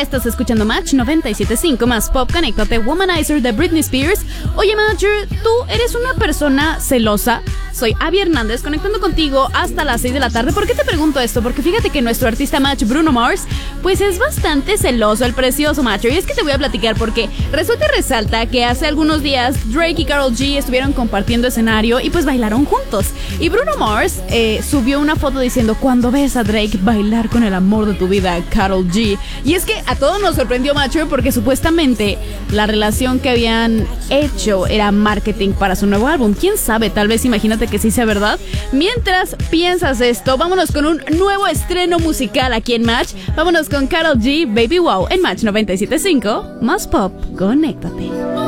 Estás escuchando Match 97.5 más Pop. Conéctate, Womanizer de Britney Spears. Oye, Matcher, ¿tú eres una persona celosa? Soy Abby Hernández, conectando contigo hasta las 6 de la tarde. ¿Por qué te pregunto esto? Porque fíjate que nuestro artista Match, Bruno Mars, pues es bastante celoso, el precioso Matcher. Y es que te voy a platicar porque resulta y resalta que hace algunos días Drake y Karol G estuvieron compartiendo escenario y pues bailaron juntos. Y Bruno Mars subió una foto diciendo: cuando ves a Drake bailar con el amor de tu vida, Karol G. Y es que a todos nos sorprendió, Matcher, porque supuestamente la relación que habían hecho era marketing para su nuevo álbum. ¿Quién sabe? Tal vez imagínate que sí sea verdad. Mientras piensas esto, vámonos con un nuevo estreno musical aquí en Match. Vámonos con Karol G, Baby Wow, en Match 97.5 más Pop. Conéctate.